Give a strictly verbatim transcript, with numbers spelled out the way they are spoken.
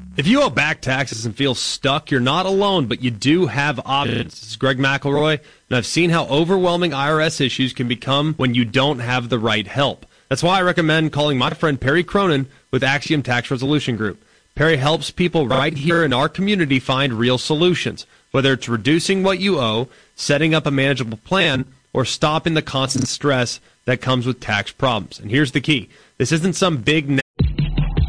If you owe back taxes and feel stuck, you're not alone, but you do have options. This is Greg McElroy, and I've seen how overwhelming I R S issues can become when you don't have the right help. That's why I recommend calling my friend Perry Cronin with Axiom Tax Resolution Group. Perry helps people right here in our community find real solutions, whether it's reducing what you owe, setting up a manageable plan, or stopping the constant stress that comes with tax problems. And here's the key. This isn't some big